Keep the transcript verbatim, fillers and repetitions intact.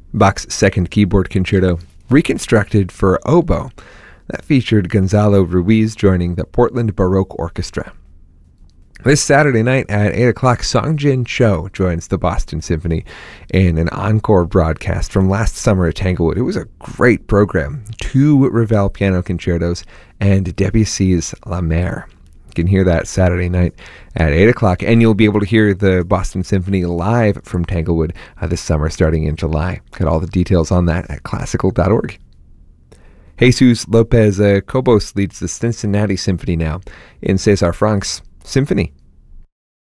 Bach's Second Keyboard Concerto, reconstructed for oboe. That featured Gonzalo Ruiz joining the Portland Baroque Orchestra. This Saturday night at eight o'clock, Songjin Cho joins the Boston Symphony in an encore broadcast from last summer at Tanglewood. It was a great program. Two Ravel piano concertos and Debussy's La Mer. You can hear that Saturday night at eight o'clock, and you'll be able to hear the Boston Symphony live from Tanglewood uh, this summer starting in July. Got all the details on that at classical dot org. Jesus Lopez uh, Cobos leads the Cincinnati Symphony now in Cesar Frank's Symphony.